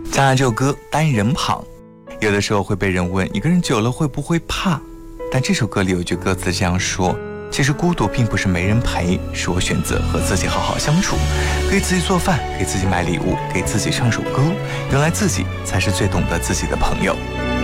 加上这首歌《单人旁》，有的时候会被人问一个人久了会不会怕，但这首歌里有句歌词这样说：其实孤独并不是没人陪，是我选择和自己好好相处，给自己做饭，给自己买礼物，给自己唱首歌，原来自己才是最懂得自己的朋友。